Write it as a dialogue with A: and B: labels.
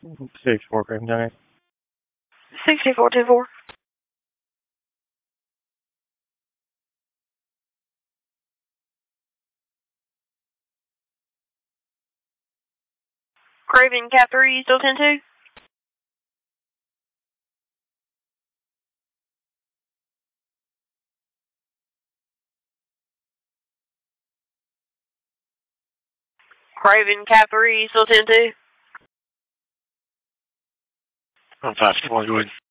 A: 64 Craven County.
B: 6424. Craven Cat 3, still 10-2? Craven Cat 3, still 10-2?
A: I'm 5-4, go ahead.